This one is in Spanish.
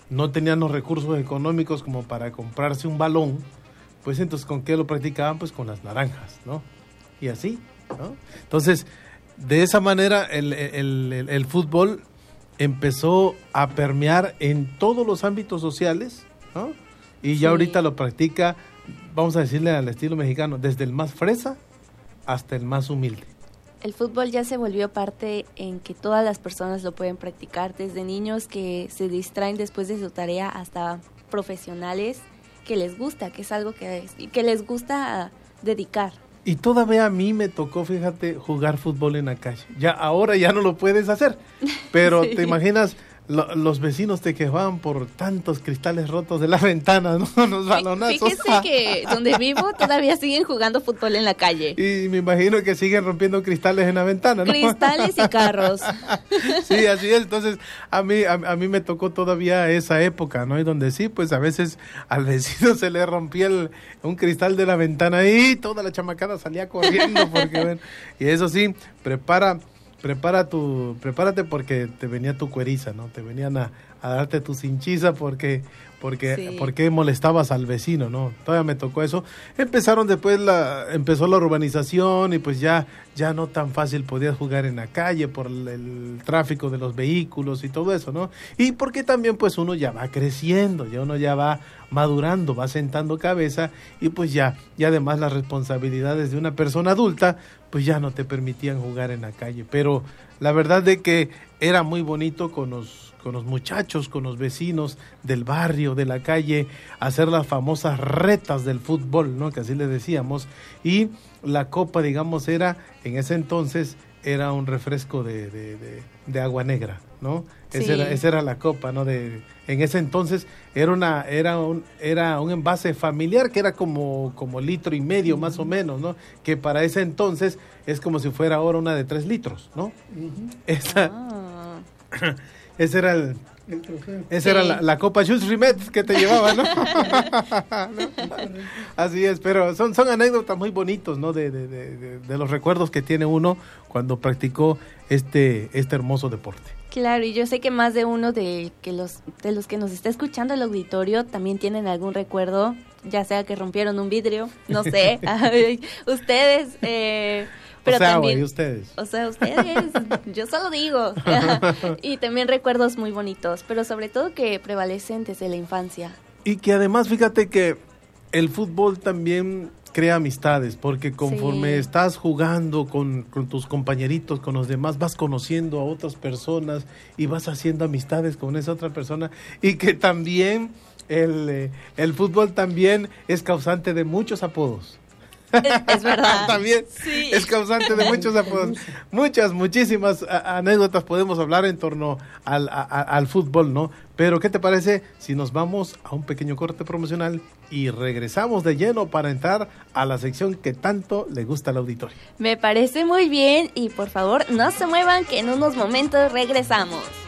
no tenían los recursos económicos como para comprarse un balón, pues entonces ¿con qué lo practicaban? Pues con las naranjas, ¿no? Y así, ¿no? Entonces, de esa manera el fútbol empezó a permear en todos los ámbitos sociales, ¿no? Y ya ahorita lo practica, vamos a decirle al estilo mexicano, desde el más fresa hasta el más humilde. El fútbol ya se volvió parte en que todas las personas lo pueden practicar, desde niños que se distraen después de su tarea hasta profesionales que les gusta, que es algo que les gusta dedicar. Y todavía a mí me tocó, fíjate, jugar fútbol en la calle. Ya ahora ya no lo puedes hacer, pero sí. Te imaginas, los vecinos te quejaban por tantos cristales rotos de la ventana, ¿no? Los balonazos. Fíjese que donde vivo todavía siguen jugando fútbol en la calle. Y me imagino que siguen rompiendo cristales en la ventana, ¿no? Cristales y carros. Sí, así es. Entonces, a mí me tocó todavía esa época, ¿no? Y donde sí, pues a veces al vecino se le rompía un cristal de la ventana y toda la chamacada salía corriendo porque, bueno, y eso sí, prepárate porque te venía tu cueriza, ¿no? Te venían a darte tu cinchiza porque molestabas al vecino, ¿no? Todavía me tocó eso. Empezó la urbanización y pues ya no tan fácil podías jugar en la calle por el tráfico de los vehículos y todo eso, ¿no? Y porque también pues uno ya va creciendo, uno ya va madurando, va sentando cabeza y pues ya además las responsabilidades de una persona adulta pues ya no te permitían jugar en la calle. Pero la verdad de que era muy bonito con los muchachos, con los vecinos del barrio, de la calle, hacer las famosas retas del fútbol, ¿no? Que así le decíamos. Y la copa, digamos, en ese entonces, era un refresco de agua negra, ¿no? Sí. Esa era la copa, ¿no? En ese entonces era un envase familiar que era como 1,5 litros más o menos, ¿no? Que para ese entonces es como si fuera ahora una de 3 litros, ¿no? Ese era la Copa Jules Rimet que te llevaba, ¿no? ¿No? Así es, pero son anécdotas muy bonitos, ¿no? De los recuerdos que tiene uno cuando practicó este hermoso deporte. Claro, y yo sé que más de uno de los que nos está escuchando el auditorio también tienen algún recuerdo, ya sea que rompieron un vidrio, no sé, ustedes... pero también, ustedes. O sea, ustedes, yo solo digo. Y también recuerdos muy bonitos, pero sobre todo que prevalecen desde la infancia. Y que además, fíjate que el fútbol también crea amistades, porque conforme estás jugando con tus compañeritos, con los demás, vas conociendo a otras personas y vas haciendo amistades con esa otra persona. Y que también el fútbol también es causante de muchos apodos. Es verdad. También sí. Es causante de muchos apodos. Muchísimas anécdotas podemos hablar en torno al fútbol, ¿no? Pero ¿qué te parece si nos vamos a un pequeño corte promocional y regresamos de lleno para entrar a la sección que tanto le gusta al auditorio? Me parece muy bien y por favor no se muevan que en unos momentos regresamos.